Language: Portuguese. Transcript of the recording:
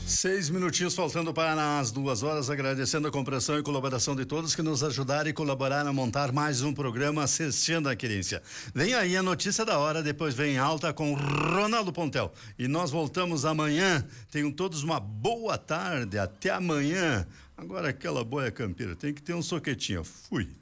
6 minutinhos faltando para as 2 horas, agradecendo a compreensão e colaboração de todos que nos ajudaram e colaboraram a montar mais um programa Assistindo a Querência. Vem aí a notícia da hora, depois vem alta com Ronaldo Pontel. E nós voltamos amanhã. Tenham todos uma boa tarde, até amanhã. Agora aquela boia campeira, tem que ter um soquetinho. Fui.